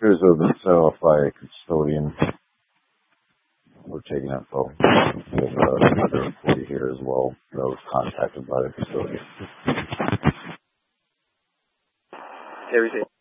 Here's been set off by a custodian. We're taking info. We have another employee here as well that was contacted by the custodian. Everything.